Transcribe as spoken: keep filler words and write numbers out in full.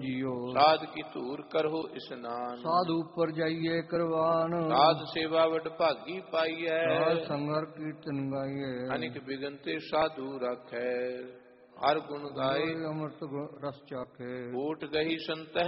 JIO. ਸਾਧ ਕੀ ਧੂਰ ਕਰੋ ਇਸਨਾਨ, ਸਾਧੂ ਉੱਪਰ ਜਾਈਏ ਕਰਵਾਨ। ਸਾਧ ਸੇਵਾ ਵਡ ਭਾਗੀ ਪਾਈਐ, ਸਾਧ ਸੰਗਰ ਕੀਰਤਨ ਗਾਈਏ। ਅਨਿਕ ਬਿਗਨ ਤੇ ਸਾਧੂ ਰਾਖੈ, ਹਰ ਗੁਣ ਗਾਏ ਅੰਮ੍ਰਿਤ ਰਸ ਚਾਖੇ। ਓਟ ਗਈ ਸੰਤਹਿ